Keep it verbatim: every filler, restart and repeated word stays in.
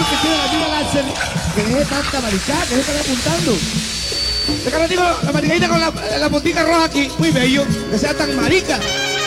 que tiene la mira láser, que deje tanta maricada, que deje estar apuntando. Déjame digo, la maricadita con la, la puntica roja aquí, muy bello, que sea tan marica.